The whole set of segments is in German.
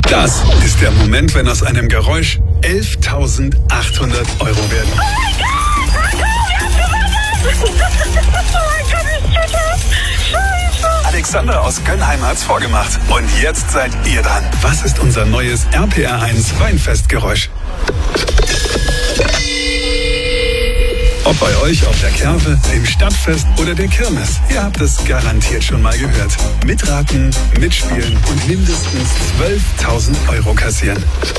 Das ist der Moment, wenn aus einem Geräusch 11.800 Euro werden. Oh mein Gott! Scheiße! Alexander aus Gönnheim hat's vorgemacht. Und jetzt seid ihr dran. Was ist unser neues RPR1 Weinfestgeräusch? Ob bei euch auf der Kerve, dem Stadtfest oder der Kirmes, ihr habt es garantiert schon mal gehört. Mitraten, mitspielen und mindestens 12.000 Euro kassieren.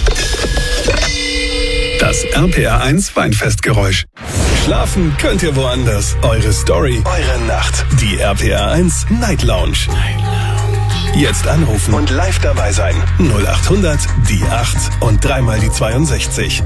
Das RPR1 Weinfestgeräusch. Schlafen könnt ihr woanders. Eure Story, eure Nacht. Die RPR1 Night Lounge. Jetzt anrufen und live dabei sein. 0800 die 8 und dreimal die 62.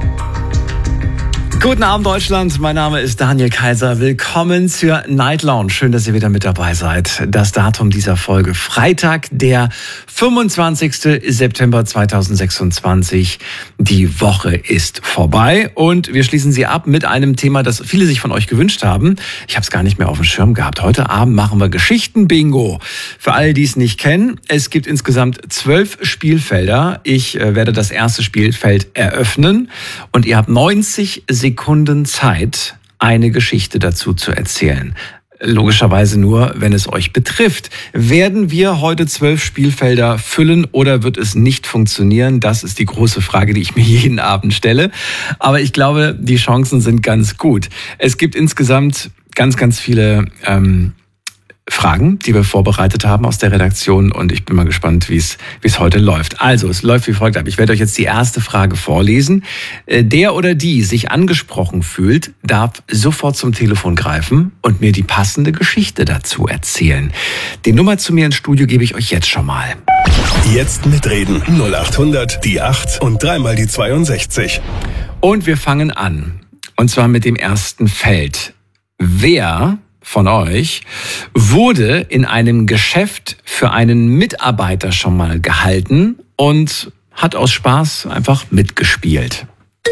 Guten Abend Deutschland, mein Name ist Daniel Kaiser. Willkommen zur Night Lounge. Schön, dass ihr wieder mit dabei seid. Das Datum dieser Folge: Freitag, der 25. September 2026. Die Woche ist vorbei und wir schließen sie ab mit einem Thema, das viele sich von euch gewünscht haben. Ich habe es gar nicht mehr auf dem Schirm gehabt. Heute Abend machen wir Geschichten-Bingo. Für alle, die es nicht kennen, es gibt insgesamt 12 Spielfelder. Ich werde das erste Spielfeld eröffnen und ihr habt 90 Sekunden Zeit, eine Geschichte dazu zu erzählen. Logischerweise nur, wenn es euch betrifft. Werden wir heute 12 Spielfelder füllen oder wird es nicht funktionieren? Das ist die große Frage, die ich mir jeden Abend stelle. Aber ich glaube, die Chancen sind ganz gut. Es gibt insgesamt ganz viele Fragen, die wir vorbereitet haben aus der Redaktion, und ich bin mal gespannt, wie es heute läuft. Also, es läuft wie folgt ab. Ich werde euch jetzt die erste Frage vorlesen. Der oder die sich angesprochen fühlt, darf sofort zum Telefon greifen und mir die passende Geschichte dazu erzählen. Die Nummer zu mir ins Studio gebe ich euch jetzt schon mal. Jetzt mitreden. 0800 die 8 und dreimal die 62. Und wir fangen an. Und zwar mit dem ersten Feld. Wer von euch wurde in einem Geschäft für einen Mitarbeiter schon mal gehalten und hat aus Spaß einfach mitgespielt?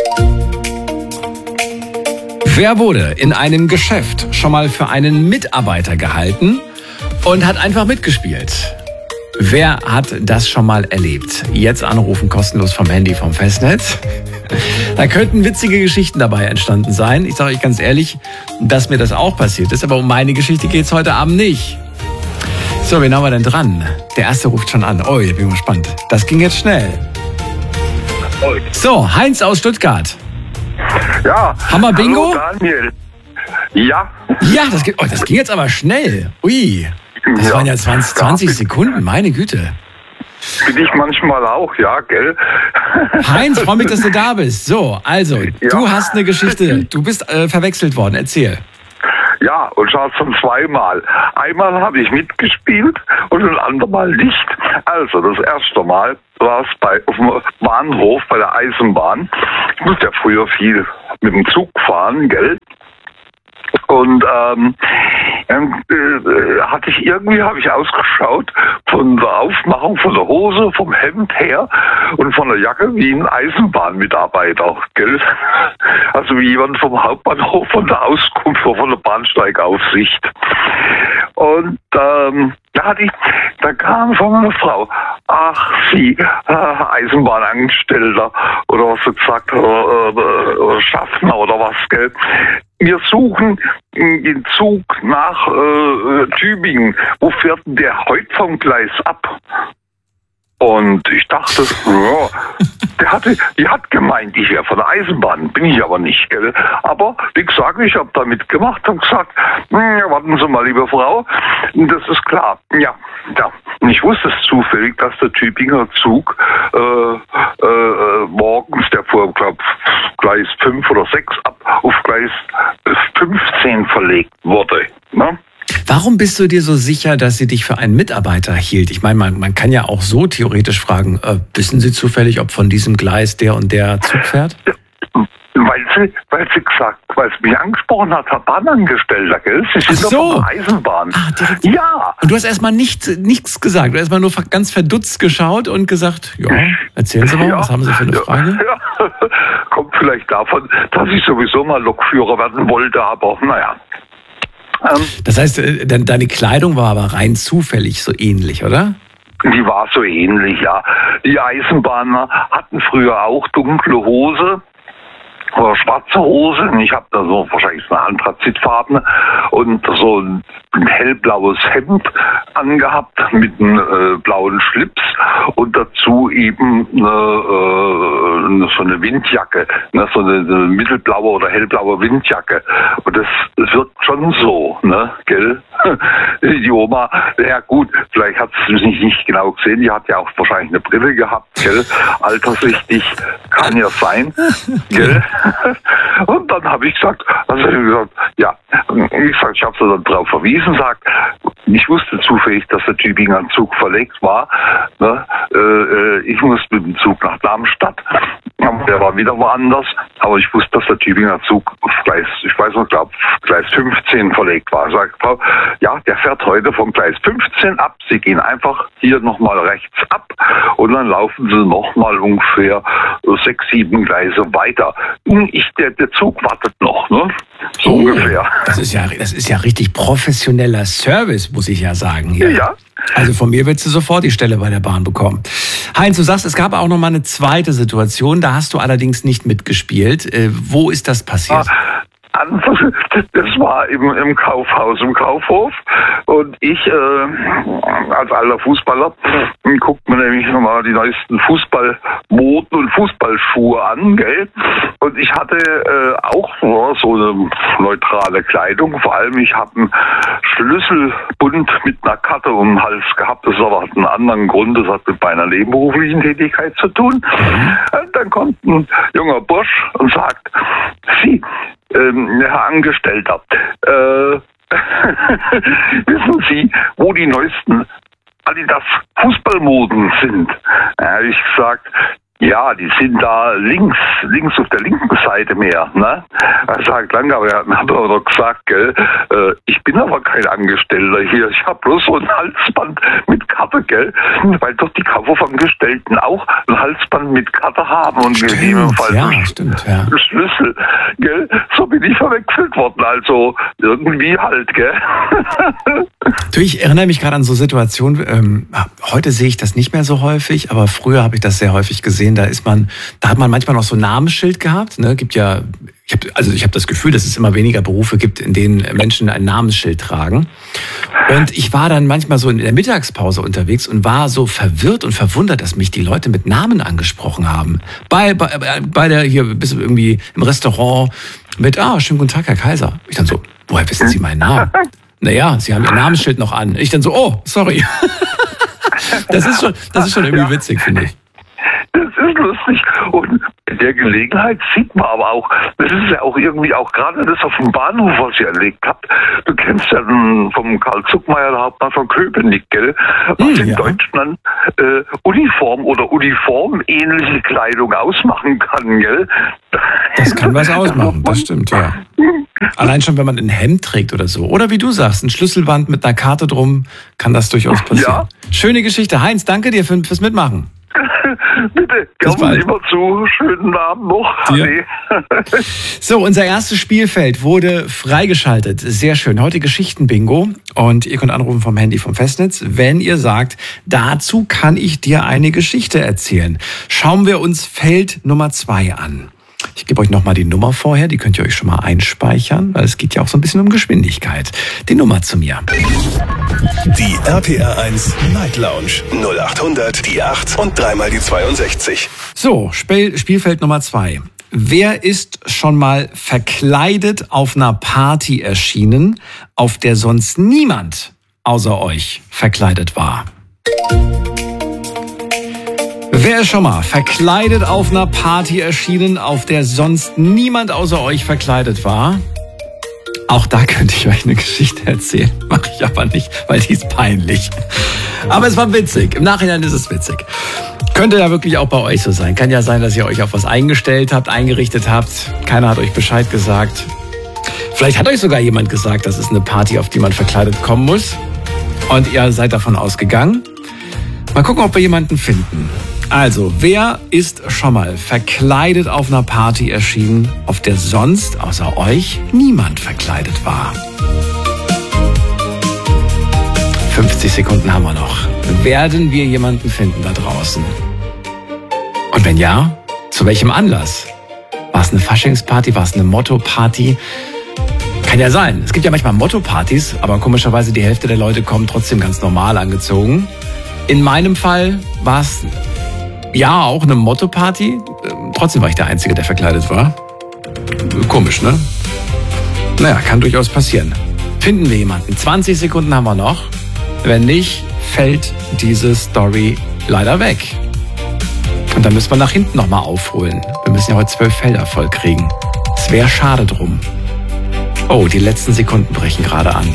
Wer wurde in einem Geschäft schon mal für einen Mitarbeiter gehalten und hat einfach mitgespielt? Wer hat das schon mal erlebt? Jetzt anrufen, kostenlos vom Handy, vom Festnetz. Da könnten witzige Geschichten dabei entstanden sein. Ich sage euch ganz ehrlich, dass mir das auch passiert ist. Aber um meine Geschichte geht's heute Abend nicht. So, wen haben wir denn dran? Der erste ruft schon an. Oh, ich bin gespannt. Das ging jetzt schnell. So, Heinz aus Stuttgart. Ja. Haben wir Bingo? Hallo Daniel. Ja. Ja, das ging jetzt aber schnell. Ui, das waren ja 20 Sekunden, meine Güte. Bin ich manchmal auch, ja, gell? Heinz, freue mich, dass du da bist. So, also, du hast eine Geschichte. Du bist verwechselt worden. Erzähl. Ja, und zwar schon zweimal. Einmal habe ich mitgespielt und ein andermal nicht. Also, das erste Mal war es auf dem Bahnhof bei der Eisenbahn. Ich musste ja früher viel mit dem Zug fahren, gell? Und habe ich ausgeschaut von der Aufmachung, von der Hose, vom Hemd her und von der Jacke wie ein Eisenbahnmitarbeiter, gell? Also wie jemand vom Hauptbahnhof, von der Auskunft oder von der Bahnsteigaufsicht. Und da kam von einer Frau, ach, Sie, Eisenbahnangestellter oder was sie gesagt hat, oder Schaffner oder was, gell? Wir suchen den Zug nach Tübingen. Wo fährt denn der heute vom Gleis ab? Und ich dachte, ja, die hat gemeint, ich wäre von der Eisenbahn, bin ich aber nicht, gell? Aber wie gesagt, ich habe da mitgemacht und gesagt, warten Sie mal, liebe Frau, das ist klar. Ja. Und ich wusste es zufällig, dass der Tübinger Zug morgens, der fuhr, glaube Gleis 5 oder 6 ab, auf Gleis 15 verlegt wurde. Ne? Warum bist du dir so sicher, dass sie dich für einen Mitarbeiter hielt? Ich meine, man kann ja auch so theoretisch fragen, wissen Sie zufällig, ob von diesem Gleis der und der Zug fährt? Weil sie mich angesprochen hat, Herr Bahnangestellter, gell? Sie sind doch von der Eisenbahn. Direkt. Ja. Und du hast erstmal nichts gesagt. Du hast erstmal nur ganz verdutzt geschaut und gesagt, ja, erzählen Sie mal, was haben Sie für eine Frage? Ja. Kommt vielleicht davon, dass ich sowieso mal Lokführer werden wollte, aber naja. Das heißt, deine Kleidung war aber rein zufällig so ähnlich, oder? Die war so ähnlich, ja. Die Eisenbahner hatten früher auch dunkle Hose oder schwarze Hose. Ich habe da so wahrscheinlich eine anthrazitfarbene und so ein hellblaues Hemd angehabt mit einem blauen Schlips und dazu eben so eine Windjacke, ne, so eine mittelblaue oder hellblaue Windjacke. Und das wirkt schon so, ne, gell? Die Oma, ja gut, vielleicht hat sie es nicht genau gesehen, die hat ja auch wahrscheinlich eine Brille gehabt, gell? Alterssichtig, kann ja sein, gell? Und dann habe ich gesagt, ja, ich habe sie dann darauf verwiesen, sagt, ich wusste zufällig, dass der Tübinger Zug verlegt war, ne? Ich musste mit dem Zug nach Darmstadt, der war wieder woanders, aber ich wusste, dass der Tübinger Zug auf Gleis, ich weiß noch, glaube Gleis 15 verlegt war. Sagt Frau, ja, der fährt heute vom Gleis 15 ab, Sie gehen einfach hier nochmal rechts ab und dann laufen Sie nochmal ungefähr 6, 7 Gleise weiter. Der Zug wartet noch, ne? So ungefähr. Das ist ja richtig professioneller Service, muss ich ja sagen. Hier. Ja. Also von mir willst du sofort die Stelle bei der Bahn bekommen. Heinz, du sagst, es gab auch noch mal eine zweite Situation, da hast du allerdings nicht mitgespielt. Wo ist das passiert? Das war im Kaufhaus, im Kaufhof. Und ich, als alter Fußballer, guckt mir nämlich nochmal die neuesten Fußballmoden und Fußballschuhe an, gell? Und ich hatte auch so eine neutrale Kleidung. Vor allem, ich habe einen Schlüsselbund mit einer Karte um den Hals gehabt. Das hat einen anderen Grund. Das hat mit meiner nebenberuflichen Tätigkeit zu tun. Und dann kommt ein junger Bursch und sagt, Sie, Herr Angestellter, wissen Sie, wo die neuesten Adidas Fußballmoden sind? Da habe ich gesagt, ja, die sind da links auf der linken Seite mehr, ne? Er sagt, lange, aber er hat aber doch gesagt, gell, ich bin aber kein Angestellter hier, ich habe bloß so ein Halsband mit Karte, gell, weil doch die Kaufhofsangestellten auch ein Halsband mit Karte haben und gegebenenfalls einen Schlüssel, gell, so bin ich verwechselt worden, also irgendwie halt, gell. Du, ich erinnere mich gerade an so Situationen, heute sehe ich das nicht mehr so häufig, aber früher habe ich das sehr häufig gesehen. Da hat man manchmal noch so ein Namensschild gehabt. Ne? Ich habe das Gefühl, dass es immer weniger Berufe gibt, in denen Menschen ein Namensschild tragen. Und ich war dann manchmal so in der Mittagspause unterwegs und war so verwirrt und verwundert, dass mich die Leute mit Namen angesprochen haben. Bei der hier bist du irgendwie im Restaurant mit schönen guten Tag, Herr Kaiser. Ich dann so, woher wissen Sie meinen Namen? Naja, Sie haben Ihr Namensschild noch an. Ich dann so, oh, sorry. Das ist schon irgendwie witzig, finde ich. Das ist lustig. Und in der Gelegenheit sieht man aber auch, das ist ja auch irgendwie auch gerade das auf dem Bahnhof, was ihr erlebt habt. Du kennst ja vom Karl Zuckmeier, der Hauptmann von Köpenick, gell? Was in Deutschland Uniform oder uniformähnliche Kleidung ausmachen kann, gell? Das kann was ausmachen, das stimmt, ja. Allein schon, wenn man ein Hemd trägt oder so. Oder wie du sagst, ein Schlüsselband mit einer Karte drum, kann das durchaus passieren. Ja. Schöne Geschichte. Heinz, danke dir fürs Mitmachen. Bitte, kommen immer zu. Schönen Abend noch. Ja. So, unser erstes Spielfeld wurde freigeschaltet. Sehr schön. Heute Geschichten-Bingo. Und ihr könnt anrufen vom Handy vom Festnetz, wenn ihr sagt, dazu kann ich dir eine Geschichte erzählen. Schauen wir uns Feld Nummer 2 an. Ich gebe euch nochmal die Nummer vorher, die könnt ihr euch schon mal einspeichern, weil es geht ja auch so ein bisschen um Geschwindigkeit. Die Nummer zu mir. Die RPR 1 Night Lounge 0800 die 8 und dreimal die 62. So, Spielfeld Nummer 2. Wer ist schon mal verkleidet auf einer Party erschienen, auf der sonst niemand außer euch verkleidet war? Wer ist schon mal verkleidet auf einer Party erschienen, auf der sonst niemand außer euch verkleidet war? Auch da könnte ich euch eine Geschichte erzählen. Mache ich aber nicht, weil die ist peinlich. Aber es war witzig. Im Nachhinein ist es witzig. Könnte ja wirklich auch bei euch so sein. Kann ja sein, dass ihr euch auf was eingestellt habt, eingerichtet habt. Keiner hat euch Bescheid gesagt. Vielleicht hat euch sogar jemand gesagt, das ist eine Party, auf die man verkleidet kommen muss. Und ihr seid davon ausgegangen. Mal gucken, ob wir jemanden finden. Also, wer ist schon mal verkleidet auf einer Party erschienen, auf der sonst außer euch niemand verkleidet war? 50 Sekunden haben wir noch. Werden wir jemanden finden da draußen? Und wenn ja, zu welchem Anlass? War es eine Faschingsparty? War es eine Motto-Party? Kann ja sein. Es gibt ja manchmal Motto-Partys, aber komischerweise die Hälfte der Leute kommen trotzdem ganz normal angezogen. In meinem Fall war es ja auch eine Motto-Party. Trotzdem war ich der Einzige, der verkleidet war. Komisch, ne? Naja, kann durchaus passieren. Finden wir jemanden? 20 Sekunden haben wir noch. Wenn nicht, fällt diese Story leider weg. Und dann müssen wir nach hinten nochmal aufholen. Wir müssen ja heute 12 Felder voll kriegen. Es wäre schade drum. Oh, die letzten Sekunden brechen gerade an.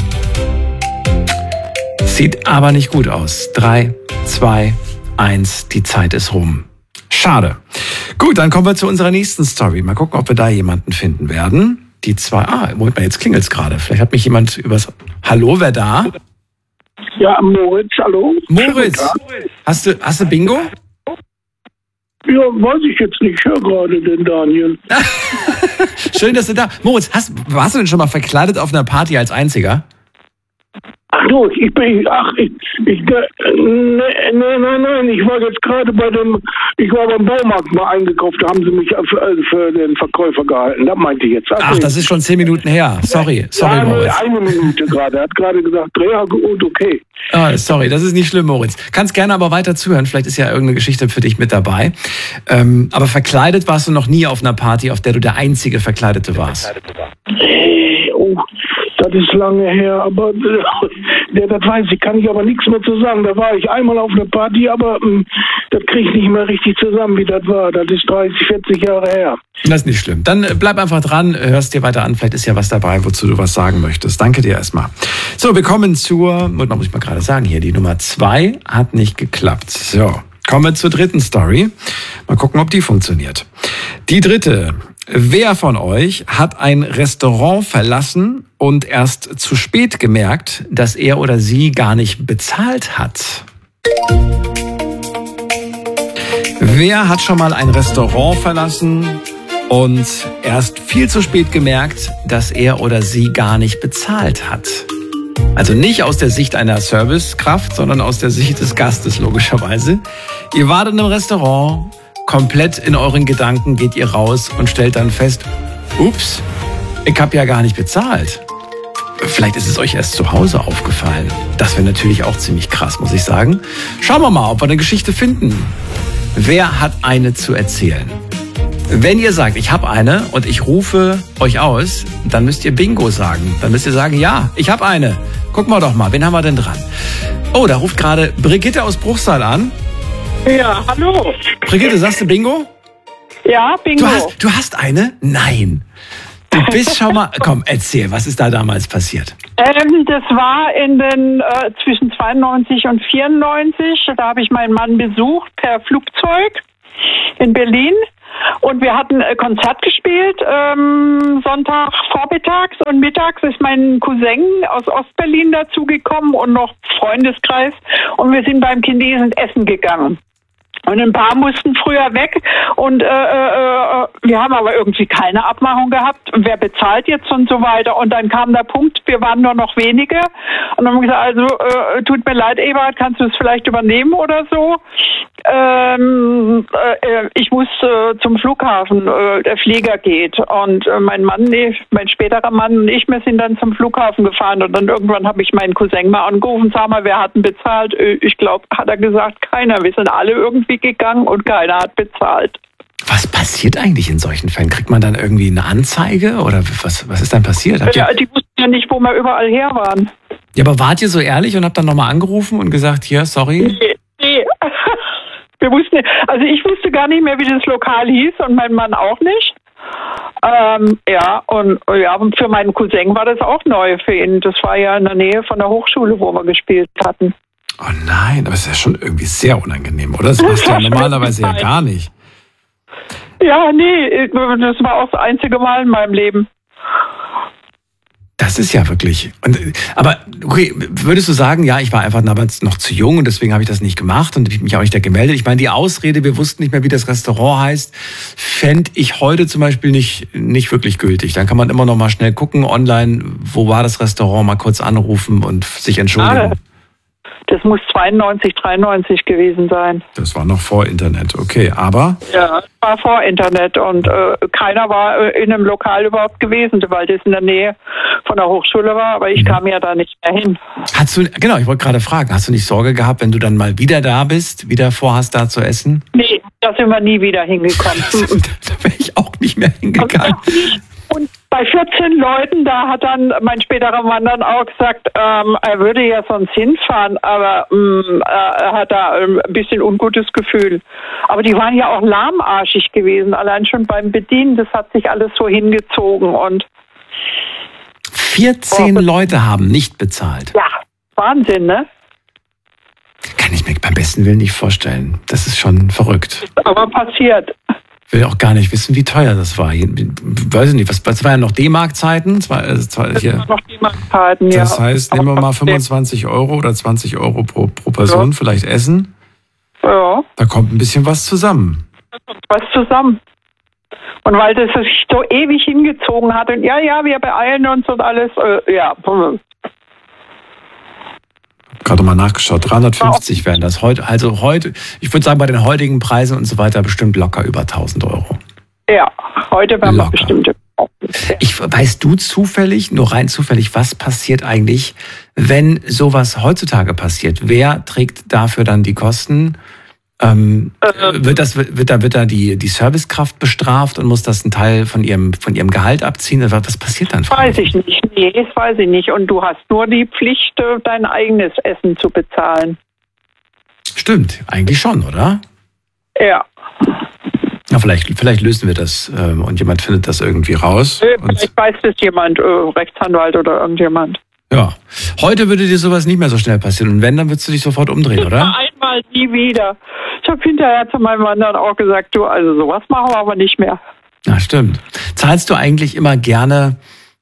Sieht aber nicht gut aus. 3, 2, 1, die Zeit ist rum. Schade. Gut, dann kommen wir zu unserer nächsten Story. Mal gucken, ob wir da jemanden finden werden. Die zwei... Moment mal, jetzt klingelt's gerade. Vielleicht hat mich jemand übers... Hallo, wer da? Ja, Moritz, hallo. Moritz, hast du Bingo? Ja, weiß ich jetzt nicht. Ich höre gerade den Daniel. Schön, dass du da... Moritz, warst du denn schon mal verkleidet auf einer Party als Einziger? Ach du, nein, ich war jetzt gerade ich war beim Baumarkt mal eingekauft, da haben sie mich für den Verkäufer gehalten, das meinte ich jetzt. Ach, das ist schon 10 Minuten her, sorry, ja, Moritz. Eine Minute gerade, er hat gerade gesagt, ja gut, okay. Sorry, das ist nicht schlimm, Moritz. Kannst gerne aber weiter zuhören, vielleicht ist ja irgendeine Geschichte für dich mit dabei. Aber verkleidet warst du noch nie auf einer Party, auf der du der einzige Verkleidete warst? Oh, das ist lange her, aber das weiß ich, kann ich aber nichts mehr zu sagen. Da war ich einmal auf einer Party, aber das kriege ich nicht mehr richtig zusammen, wie das war. Das ist 30, 40 Jahre her. Das ist nicht schlimm. Dann bleib einfach dran, hörst dir weiter an. Vielleicht ist ja was dabei, wozu du was sagen möchtest. Danke dir erstmal. So, wir kommen zur, muss ich mal gerade sagen hier, die Nummer 2 hat nicht geklappt. So, kommen wir zur dritten Story. Mal gucken, ob die funktioniert. Die dritte. Wer von euch hat ein Restaurant verlassen und erst zu spät gemerkt, dass er oder sie gar nicht bezahlt hat? Wer hat schon mal ein Restaurant verlassen und erst viel zu spät gemerkt, dass er oder sie gar nicht bezahlt hat? Also nicht aus der Sicht einer Servicekraft, sondern aus der Sicht des Gastes logischerweise. Ihr wart in einem Restaurant, komplett in euren Gedanken geht ihr raus und stellt dann fest, ups, ich habe ja gar nicht bezahlt. Vielleicht ist es euch erst zu Hause aufgefallen. Das wäre natürlich auch ziemlich krass, muss ich sagen. Schauen wir mal, ob wir eine Geschichte finden. Wer hat eine zu erzählen? Wenn ihr sagt, ich habe eine und ich rufe euch aus, dann müsst ihr Bingo sagen. Dann müsst ihr sagen, ja, ich habe eine. Gucken wir doch mal, wen haben wir denn dran? Oh, da ruft gerade Brigitte aus Bruchsal an. Ja, hallo. Brigitte, sagst du Bingo? Ja, Bingo. Du hast eine? Nein. Du bist schon mal... Komm, erzähl, was ist da damals passiert? Das war in den zwischen 92 und 94. Da habe ich meinen Mann besucht per Flugzeug in Berlin. Und wir hatten ein Konzert gespielt, Sonntag vormittags und mittags ist mein Cousin aus Ostberlin dazugekommen und noch Freundeskreis. Und wir sind beim Chinesen essen gegangen. Und ein paar mussten früher weg und wir haben aber irgendwie keine Abmachung gehabt, wer bezahlt jetzt und so weiter. Und dann kam der Punkt, wir waren nur noch wenige und dann haben wir gesagt, also tut mir leid, Eberhard, kannst du es vielleicht übernehmen oder so? Ich muss zum Flughafen, der Flieger geht. Und mein späterer Mann und ich, wir sind dann zum Flughafen gefahren und dann irgendwann habe ich meinen Cousin mal angerufen, sag mal, wer hat denn bezahlt? Ich glaube, hat er gesagt, keiner. Wir sind alle irgendwie gegangen und keiner hat bezahlt. Was passiert eigentlich in solchen Fällen? Kriegt man dann irgendwie eine Anzeige oder was ist dann passiert? Die wussten ja nicht, wo wir überall her waren. Ja, aber wart ihr so ehrlich und habt dann nochmal angerufen und gesagt, hier, sorry? Nee. Wir wussten, also ich wusste gar nicht mehr, wie das Lokal hieß und mein Mann auch nicht. Und für meinen Cousin war das auch neu für ihn. Das war ja in der Nähe von der Hochschule, wo wir gespielt hatten. Oh nein, aber es ist ja schon irgendwie sehr unangenehm, oder? Das machst du ja normalerweise ja gar nicht. Ja, nee, das war auch das einzige Mal in meinem Leben. Das ist ja wirklich... Aber okay, würdest du sagen, ja, ich war einfach damals noch zu jung und deswegen habe ich das nicht gemacht und ich mich auch nicht da gemeldet. Ich meine, die Ausrede, wir wussten nicht mehr, wie das Restaurant heißt, fände ich heute zum Beispiel nicht wirklich gültig. Dann kann man immer noch mal schnell gucken online, wo war das Restaurant, mal kurz anrufen und sich entschuldigen. Das muss 92, 93 gewesen sein. Das war noch vor Internet, okay, aber? Ja, das war vor Internet und keiner war in einem Lokal überhaupt gewesen, weil das in der Nähe von der Hochschule war, aber ich kam ja da nicht mehr hin. Genau, ich wollte gerade fragen, hast du nicht Sorge gehabt, wenn du dann mal wieder da bist, wieder vorhast, da zu essen? Nee, da sind wir nie wieder hingekommen. Da wäre ich auch nicht mehr hingegangen. Und bei 14 Leuten, da hat dann mein späterer Mann dann auch gesagt, er würde ja sonst hinfahren, aber er hat da ein bisschen ungutes Gefühl. Aber die waren ja auch lahmarschig gewesen, allein schon beim Bedienen, das hat sich alles so hingezogen. Und 14 Leute haben nicht bezahlt. Ja, Wahnsinn, ne? Kann ich mir beim besten Willen nicht vorstellen. Das ist schon verrückt. Aber passiert. Ich will auch gar nicht wissen, wie teuer das war. Weiß ich nicht, was war ja noch D-Mark-Zeiten? Das war noch D-Mark-Zeiten, ja. Das heißt, nehmen wir mal 25 Euro oder 20 Euro pro Person, ja. Vielleicht Essen. Ja. Da kommt ein bisschen was zusammen. Was zusammen. Und weil das sich so ewig hingezogen hat und ja, wir beeilen uns und alles, ja. Gerade mal nachgeschaut, 350 wären das heute. Also heute, ich würde sagen, bei den heutigen Preisen und so weiter bestimmt locker über 1000 Euro. Ja, heute wären wir bestimmt. Weißt du zufällig, nur rein zufällig, was passiert eigentlich, wenn sowas heutzutage passiert? Wer trägt dafür dann die Kosten? Wird da die Servicekraft bestraft und muss das einen Teil von ihrem Gehalt abziehen? Was passiert dann? Weiß ich nicht. Nee, das weiß ich nicht. Und du hast nur die Pflicht, dein eigenes Essen zu bezahlen. Stimmt, eigentlich schon, oder? Ja. Na, vielleicht lösen wir das und jemand findet das irgendwie raus. Vielleicht weiß das jemand, Rechtsanwalt oder irgendjemand. Ja. Heute würde dir sowas nicht mehr so schnell passieren. Und wenn, dann würdest du dich sofort umdrehen, oder? Einmal, nie wieder. Ich habe hinterher zu meinem Mann dann auch gesagt, du, also sowas machen wir aber nicht mehr. Ja, stimmt. Zahlst du eigentlich immer gerne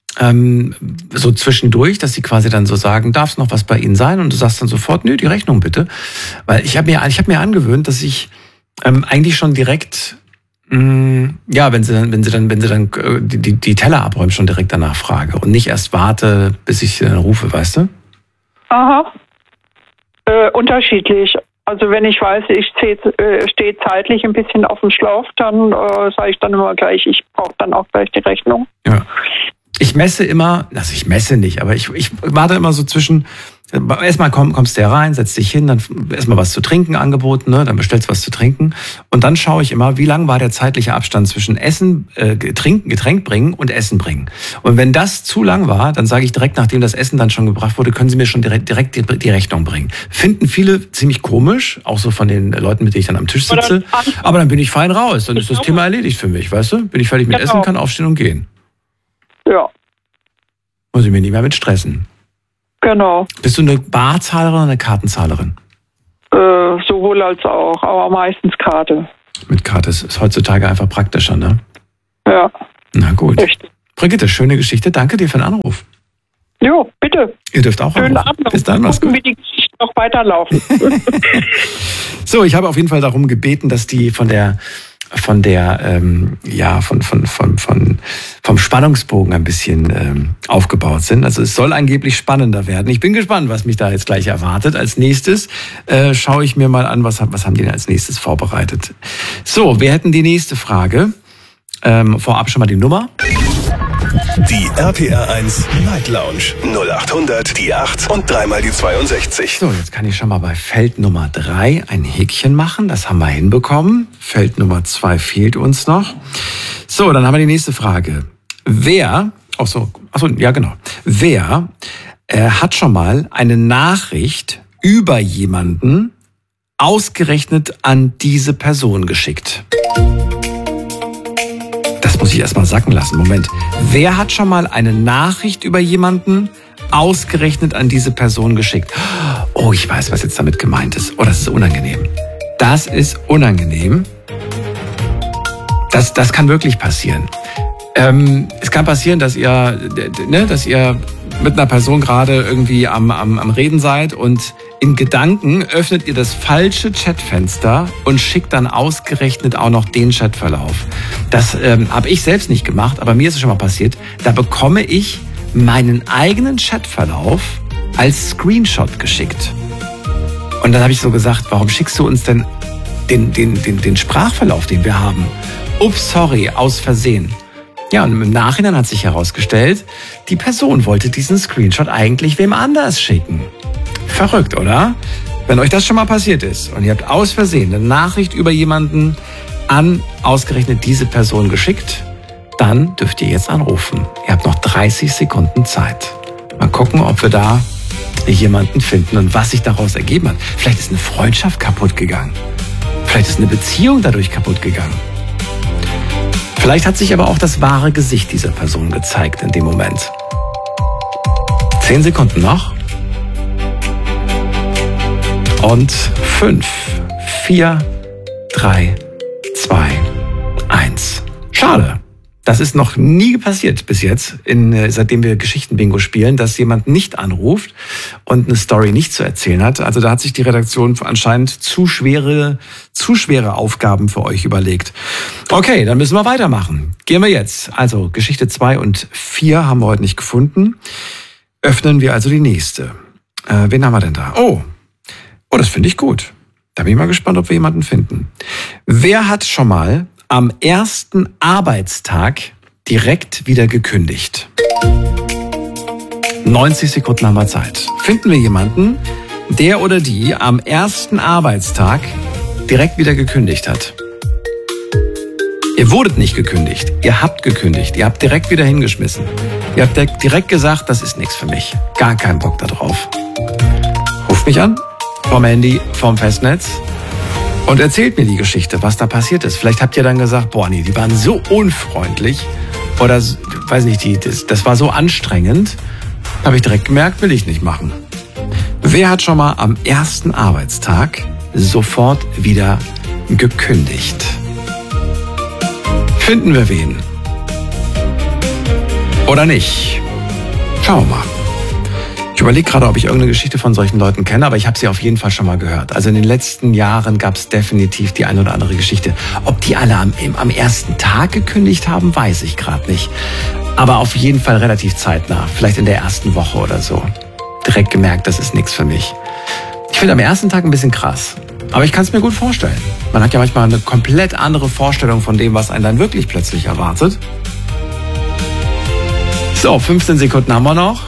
so zwischendurch, dass sie quasi dann so sagen, darf es noch was bei Ihnen sein? Und du sagst dann sofort, nö, die Rechnung bitte. Weil ich hab mir angewöhnt, dass ich eigentlich schon direkt, wenn sie dann die Teller abräumen, schon direkt danach frage und nicht erst warte, bis ich sie dann rufe, weißt du? Aha. Unterschiedlich. Also wenn ich weiß, ich stehe zeitlich ein bisschen auf dem Schlauch, dann sage ich dann immer gleich, ich brauche dann auch gleich die Rechnung. Ja. Ich messe immer, also ich messe nicht, aber ich warte immer so zwischen, erstmal kommst du herein, setzt dich hin, dann erstmal was zu trinken angeboten, ne? Dann bestellst du was zu trinken und dann schaue ich immer, wie lang war der zeitliche Abstand zwischen Essen, Getränk bringen und Essen bringen. Und wenn das zu lang war, dann sage ich direkt, nachdem das Essen dann schon gebracht wurde, können Sie mir schon direkt die Rechnung bringen. Finden viele ziemlich komisch, auch so von den Leuten, mit denen ich dann am Tisch sitze, aber dann bin ich fein raus, dann ist das Thema erledigt für mich, weißt du? Bin ich fertig mit Essen, kann aufstehen und gehen. Ja. Muss ich mir nicht mehr mit stressen. Genau. Bist du eine Barzahlerin oder eine Kartenzahlerin? Sowohl als auch, aber meistens Karte. Mit Karte ist heutzutage einfach praktischer, ne? Ja. Na gut. Richtig. Brigitte, schöne Geschichte. Danke dir für den Anruf. Jo, bitte. Ihr dürft auch Schönen anrufen. Abend. Bis dann, mach's gut. Wie die Geschichten noch weiterlaufen. So, ich habe auf jeden Fall darum gebeten, dass die vom Spannungsbogen ein bisschen aufgebaut sind. Also es soll angeblich spannender werden. Ich bin gespannt, was mich da jetzt gleich erwartet. Als nächstes schaue ich mir mal an, was haben die denn als nächstes vorbereitet. So, wir hätten die nächste Frage. Vorab schon mal die Nummer. Die RPR1 Night Lounge 0800 die 8 und dreimal die 62. So, jetzt kann ich schon mal bei Feld Nummer 3 ein Häkchen machen. Das haben wir hinbekommen. Feld Nummer 2 fehlt uns noch. So, dann haben wir die nächste Frage. Wer hat schon mal eine Nachricht über jemanden ausgerechnet an diese Person geschickt? Das muss ich erstmal sacken lassen. Moment. Wer hat schon mal eine Nachricht über jemanden ausgerechnet an diese Person geschickt? Oh, ich weiß, was jetzt damit gemeint ist. Oh, das ist unangenehm. Das ist unangenehm. Das kann wirklich passieren. Es kann passieren, dass ihr mit einer Person gerade irgendwie am Reden seid und in Gedanken öffnet ihr das falsche Chatfenster und schickt dann ausgerechnet auch noch den Chatverlauf. Das habe ich selbst nicht gemacht, aber mir ist es schon mal passiert. Da bekomme ich meinen eigenen Chatverlauf als Screenshot geschickt. Und dann habe ich so gesagt, warum schickst du uns denn den Sprachverlauf, den wir haben? Ups, sorry, aus Versehen. Ja, und im Nachhinein hat sich herausgestellt, die Person wollte diesen Screenshot eigentlich wem anders schicken. Verrückt, oder? Wenn euch das schon mal passiert ist und ihr habt aus Versehen eine Nachricht über jemanden an ausgerechnet diese Person geschickt, dann dürft ihr jetzt anrufen. Ihr habt noch 30 Sekunden Zeit. Mal gucken, ob wir da jemanden finden und was sich daraus ergeben hat. Vielleicht ist eine Freundschaft kaputt gegangen. Vielleicht ist eine Beziehung dadurch kaputt gegangen. Vielleicht hat sich aber auch das wahre Gesicht dieser Person gezeigt in dem Moment. 10 Sekunden noch. Und 5, 4, 3, 2, 1. Schade. Das ist noch nie passiert bis jetzt, seitdem wir Geschichten-Bingo spielen, dass jemand nicht anruft und eine Story nicht zu erzählen hat. Also da hat sich die Redaktion anscheinend zu schwere Aufgaben für euch überlegt. Okay, dann müssen wir weitermachen. Gehen wir jetzt. Also Geschichte 2 und 4 haben wir heute nicht gefunden. Öffnen wir also die nächste. Wen haben wir denn da? Oh, das finde ich gut. Da bin ich mal gespannt, ob wir jemanden finden. Wer hat schon mal am ersten Arbeitstag direkt wieder gekündigt? 90 Sekunden haben wir Zeit. Finden wir jemanden, der oder die am ersten Arbeitstag direkt wieder gekündigt hat? Ihr wurdet nicht gekündigt, ihr habt gekündigt, ihr habt direkt wieder hingeschmissen. Ihr habt direkt gesagt, das ist nichts für mich. Gar keinen Bock da drauf. Ruft mich an, vom Handy, vom Festnetz. Und erzählt mir die Geschichte, was da passiert ist. Vielleicht habt ihr dann gesagt, boah, nee, die waren so unfreundlich. Oder, weiß nicht, das war so anstrengend. Habe ich direkt gemerkt, will ich nicht machen. Wer hat schon mal am ersten Arbeitstag sofort wieder gekündigt? Finden wir wen? Oder nicht? Schauen wir mal. Ich überlege gerade, ob ich irgendeine Geschichte von solchen Leuten kenne, aber ich habe sie auf jeden Fall schon mal gehört. Also in den letzten Jahren gab es definitiv die eine oder andere Geschichte. Ob die alle am ersten Tag gekündigt haben, weiß ich gerade nicht. Aber auf jeden Fall relativ zeitnah, vielleicht in der ersten Woche oder so. Direkt gemerkt, das ist nichts für mich. Ich finde am ersten Tag ein bisschen krass, aber ich kann es mir gut vorstellen. Man hat ja manchmal eine komplett andere Vorstellung von dem, was einen dann wirklich plötzlich erwartet. So, 15 Sekunden haben wir noch.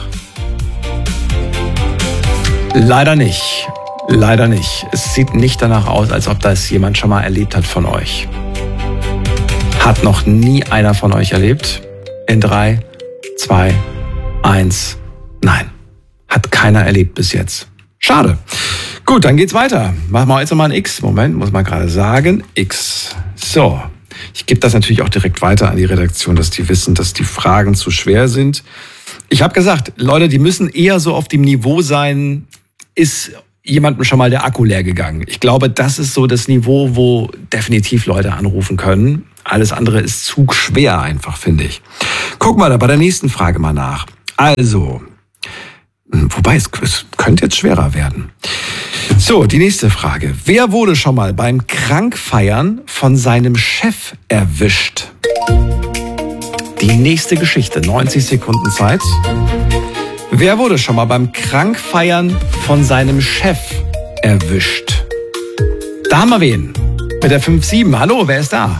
Leider nicht. Leider nicht. Es sieht nicht danach aus, als ob das jemand schon mal erlebt hat von euch. Hat noch nie einer von euch erlebt? In 3, 2, 1. Nein. Hat keiner erlebt bis jetzt. Schade. Gut, dann geht's weiter. Machen wir jetzt nochmal ein X. Moment, muss man gerade sagen. X. So. Ich gebe das natürlich auch direkt weiter an die Redaktion, dass die wissen, dass die Fragen zu schwer sind. Ich habe gesagt, Leute, die müssen eher so auf dem Niveau sein, ist jemandem schon mal der Akku leer gegangen. Ich glaube, das ist so das Niveau, wo definitiv Leute anrufen können. Alles andere ist zu schwer einfach, finde ich. Guck mal da bei der nächsten Frage mal nach. Also, wobei es könnte jetzt schwerer werden. So, die nächste Frage. Wer wurde schon mal beim Krankfeiern von seinem Chef erwischt? Die nächste Geschichte, 90 Sekunden Zeit. Wer wurde schon mal beim Krankfeiern von seinem Chef erwischt? Da haben wir wen. Mit der 5-7. Hallo, wer ist da?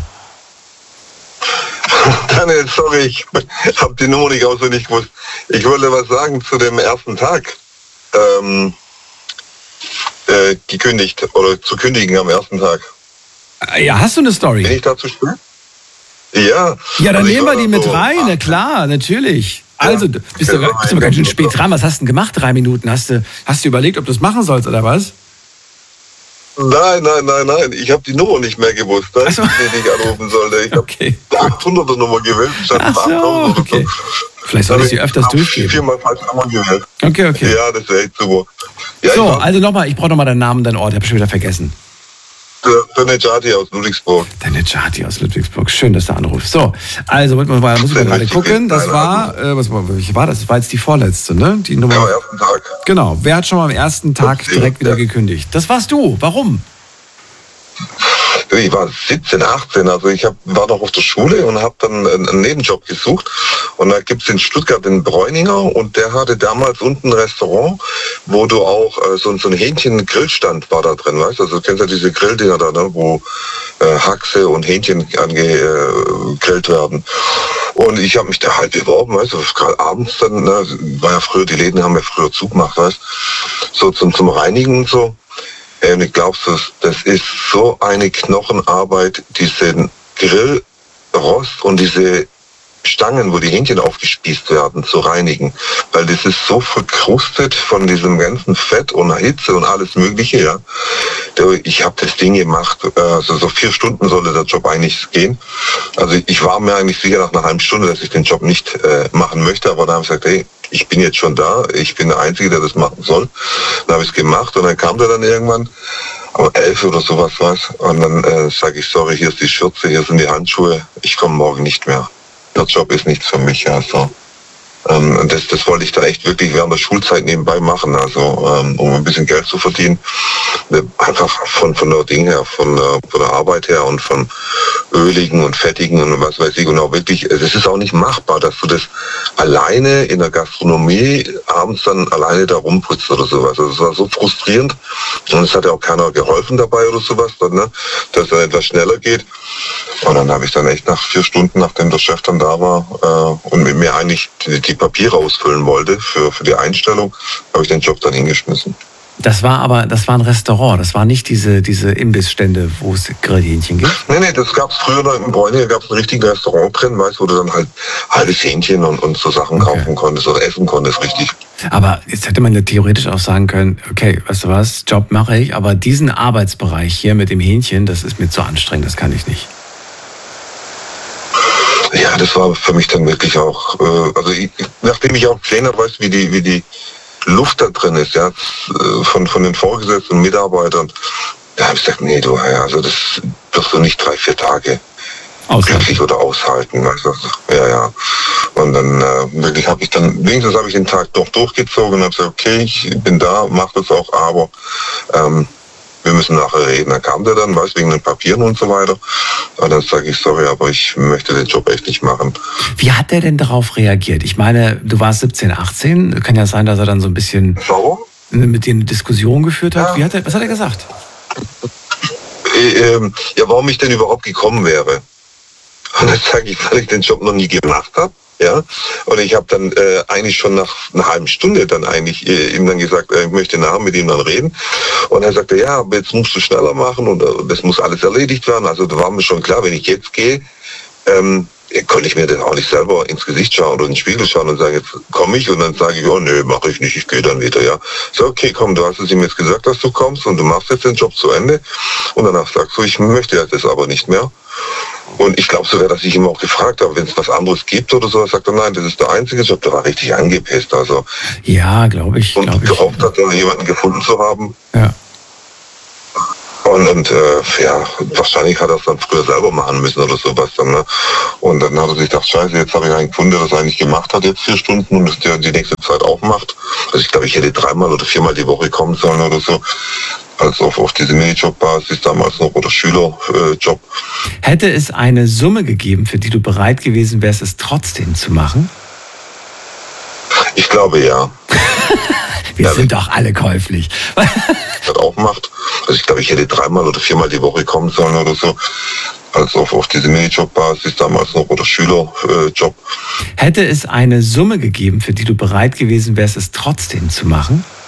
Daniel, sorry, ich habe die Nummer nicht auswendig gewusst. Ich wollte was sagen zu dem ersten Tag. Gekündigt oder zu kündigen am ersten Tag. Ja, hast du eine Story? Bin ich dazu spät? Ja. Ja, dann nehmen wir die mit rein, na klar, natürlich. Also, bist du aber ganz schön spät dran. Was hast du denn gemacht? 3 Minuten? Hast du überlegt, ob du es machen sollst oder was? Nein. Ich habe die Nummer nicht mehr gewusst, dass ich die nicht anrufen sollte. Ich habe die 800er Nummer gewählt. Ach so, okay. Vielleicht soll ich sie öfters durchgeben. 4-mal falsche Nummer gewählt. Okay. Ja, das wäre echt super. Ja, so, also nochmal, ich brauche nochmal deinen Namen, deinen Ort. Ich habe schon wieder vergessen. Der Nejati aus Ludwigsburg. Der Nejati aus Ludwigsburg. Schön, dass du anrufst. So, also muss man gerade gucken. Das war, welche war das? Das war jetzt die vorletzte, ne? Die Nummer. Ja, am ersten Tag. Genau. Wer hat schon mal am ersten Tag direkt wieder gekündigt? Das warst du. Warum? ich war 17, 18, also war noch auf der Schule und habe dann einen Nebenjob gesucht. Und da gibt's in Stuttgart den Bräuninger und der hatte damals unten ein Restaurant, wo du auch so ein Hähnchen-Grillstand war da drin, weißt du? Also du kennst ja diese Grilldinger da, ne, wo Haxe und Hähnchen angegrillt werden. Und ich habe mich da halt beworben, weißt du, gerade abends dann, ne, war ja früher, die Läden haben ja früher zugemacht, weißt du, so zum Reinigen und so. Und ich glaube, das ist so eine Knochenarbeit, diesen Grillrost und diese Stangen, wo die Hähnchen aufgespießt werden, zu reinigen. Weil das ist so verkrustet von diesem ganzen Fett und Hitze und alles Mögliche, ja. Ich habe das Ding gemacht, also so 4 Stunden sollte der Job eigentlich gehen. Also ich war mir eigentlich sicher nach einer halben Stunde, dass ich den Job nicht machen möchte, aber dann habe ich gesagt, hey, ich bin jetzt schon da, ich bin der Einzige, der das machen soll. Dann habe ich es gemacht und dann kam der dann irgendwann, um 11 oder sowas was. Und dann sage ich, sorry, hier ist die Schürze, hier sind die Handschuhe, ich komme morgen nicht mehr. Der Job ist nichts für mich, also. Das wollte ich dann echt wirklich während der Schulzeit nebenbei machen, also um ein bisschen Geld zu verdienen. Einfach von der Ding her, von der Arbeit her und von Öligen und Fettigen und was weiß ich. Und auch wirklich, es ist auch nicht machbar, dass du das alleine in der Gastronomie abends dann alleine da rumputzt oder sowas. Also es war so frustrierend und es hat ja auch keiner geholfen dabei oder sowas, dann, ne, dass es dann etwas schneller geht. Und dann habe ich dann echt nach 4 Stunden, nachdem der Chef dann da war und mit mir eigentlich die Papiere ausfüllen wollte für die Einstellung, habe ich den Job dann hingeschmissen. Das war ein Restaurant, das war nicht diese Imbissstände, wo es Grillhähnchen gibt? Nee, das gab es früher in Bräuninger, gab es ein richtiges Restaurant drin, weißt du, wo du dann halt halbes Hähnchen und so Sachen kaufen konntest oder essen konntest, richtig. Aber jetzt hätte man ja theoretisch auch sagen können, okay, weißt du was, Job mache ich, aber diesen Arbeitsbereich hier mit dem Hähnchen, das ist mir zu anstrengend, das kann ich nicht. Ja, das war für mich dann wirklich auch, nachdem ich auch gesehen habe, weißt du, wie die Luft da drin ist, ja, von den Vorgesetzten und Mitarbeitern, da habe ich gesagt, nee, also das wirst du nicht 3-4 Tage glücklich oder aushalten. Also, ja. Und dann wirklich wenigstens habe ich den Tag doch durchgezogen und habe gesagt, okay, ich bin da, mache das auch, aber wir müssen nachher reden. Dann kam der dann, wegen den Papieren und so weiter. Und dann sage ich, sorry, aber ich möchte den Job echt nicht machen. Wie hat der denn darauf reagiert? Ich meine, du warst 17, 18. Kann ja sein, dass er dann so ein bisschen mit dir eine Diskussion geführt hat. Ja. Was hat er gesagt? Ja, warum ich denn überhaupt gekommen wäre. Und dann sage ich, weil ich den Job noch nie gemacht habe. Ja, und ich habe dann eigentlich schon nach einer halben Stunde dann eigentlich ihm dann gesagt, ich möchte nachher mit ihm dann reden. Und er sagte, ja, aber jetzt musst du schneller machen und das muss alles erledigt werden. Also da war mir schon klar, wenn ich jetzt gehe, konnte ich mir das auch nicht selber ins Gesicht schauen oder in den Spiegel schauen und sagen, jetzt komme ich und dann sage ich, oh nö, mache ich nicht, ich gehe dann wieder, ja. So, okay, komm, du hast es ihm jetzt gesagt, dass du kommst und du machst jetzt den Job zu Ende. Und danach sagst du, ich möchte jetzt das aber nicht mehr. Und ich glaube sogar, dass ich ihm auch gefragt habe, wenn es was anderes gibt oder so, sagt er, nein, das ist der einzige Job, der war richtig angepisst. Also, ja, glaube ich. Und gehofft hat, jemanden gefunden zu haben. Ja. Und wahrscheinlich hat er es dann früher selber machen müssen oder sowas dann, ne? Und dann hat er sich gedacht, scheiße, jetzt habe ich einen Kunden, der das eigentlich gemacht hat, jetzt 4 Stunden und das der die nächste Zeit auch macht. Also ich glaube, ich hätte 3-mal oder 4-mal die Woche kommen sollen oder so. Also auf diese Minijob-Basis damals noch oder Schülerjob. Hätte es eine Summe gegeben, für die du bereit gewesen wärst, es trotzdem zu machen? Ich glaube, ja. Wir sind doch alle käuflich. Das auch macht. Also ich glaube, ich hätte 3-mal oder 4-mal die Woche kommen sollen oder so. Also auf diese Minijob-Basis damals noch oder Schülerjob. Hätte es eine Summe gegeben, für die du bereit gewesen wärst, es trotzdem zu machen?